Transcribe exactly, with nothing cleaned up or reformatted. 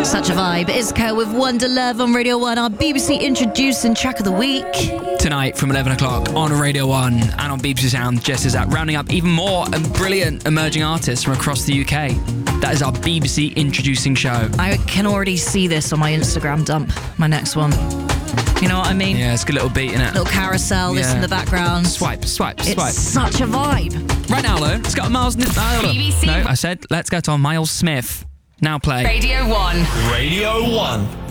Such a vibe. Isco with Wonder Love on Radio one, our B B C introducing track of the week. Tonight from eleven o'clock on Radio one and on B B C Sound, Jess is at rounding up even more and brilliant emerging artists from across the U K. That is our B B C introducing show. I can already see this on my Instagram dump, my next one. You know what I mean? Yeah, it's a good little beat, innit? Little carousel, this Yeah. in the background. Swipe, swipe, It's swipe. such a vibe. Right now, though, let's go to Miles... B B C. No, I said let's go to Miles Smith. Now play. Radio one. Radio one.